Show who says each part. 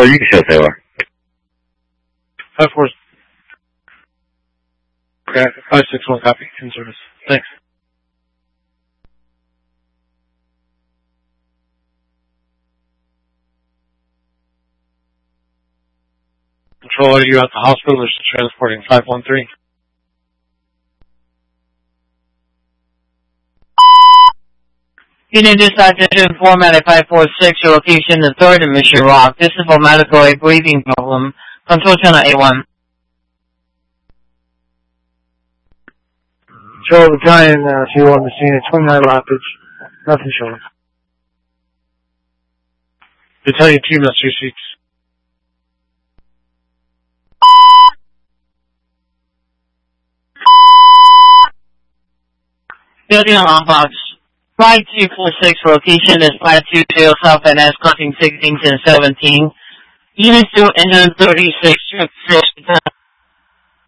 Speaker 1: you can show Taylor.
Speaker 2: 5-4. Okay, 561 copy. In service. Thanks. Control, are you at the hospital or transporting 513?
Speaker 3: Unit dispatch engine format at 546, your location is 3rd and Mission Rock. This is for medical, a breathing problem. Control channel A1.
Speaker 4: Joe, Battalion, C1 machine at 29 Rapids. Nothing showing.
Speaker 2: Battalion 2, that's your seats.
Speaker 3: Building alarm box. 5246, location is 520 South NS, crossing 16th and 17. Unit 2, engine 36, trip 6,